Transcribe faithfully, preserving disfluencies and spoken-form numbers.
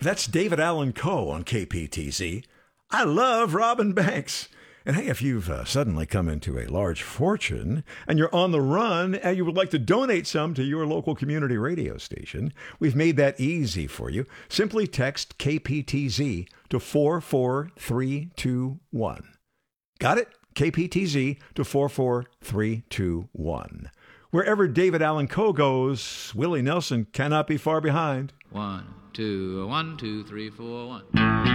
That's David Allen Coe on K P T Z. I love robbing banks. And hey, if you've uh, suddenly come into a large fortune and you're on the run and you would like to donate some to your local community radio station, we've made that easy for you. Simply text K P T Z to four four three two one. Got it? K P T Z to four four three two one. Wherever David Allen Coe goes, Willie Nelson cannot be far behind. One, two, one, two, three, four, one.